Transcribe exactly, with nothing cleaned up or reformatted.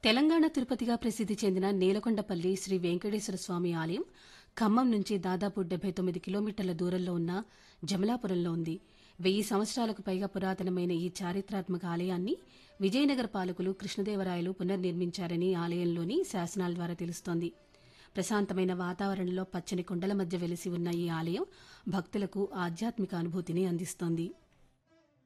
తెలంగాణ తిరుపతిగా ప్రసిద్ది చెందిన నేలకొండపల్లి శ్రీ వెంకటేశ్వర స్వామి ఆలయం ఖమ్మం నుంచి దాదాపు డెబ్బై తొమ్మిది కిలోమీటర్ల దూరంలో ఉన్న జమలాపురంలో ఉంది. వెయ్యి సంవత్సరాలకు పైగా పురాతనమైన ఈ చారిత్రాత్మక ఆలయాన్ని విజయనగర పాలకులు కృష్ణదేవరాయలు పునర్నిర్మించారని ఆలయంలోని శాసనాల ద్వారా తెలుస్తోంది. ప్రశాంతమైన వాతావరణంలో పచ్చని కొండల మధ్య వెలిసి ఉన్న ఈ ఆలయం భక్తులకు ఆధ్యాత్మిక అనుభూతిని అందిస్తోంది.